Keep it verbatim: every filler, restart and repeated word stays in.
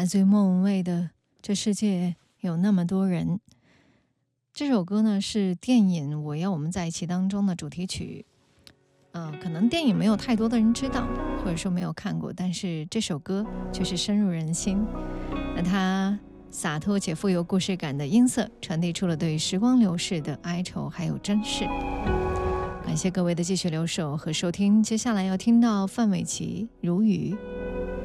来自于莫文蔚的《这世界有那么多人》。这首歌呢是电影《我要我们在一起》当中的主题曲。呃，可能电影没有太多的人知道，或者说没有看过，但是这首歌却是深入人心。那它洒脱且富有故事感的音色，传递出了对于时光流逝的哀愁还有珍视。感谢各位的继续留守和收听，接下来要听到范玮琪《如雨》。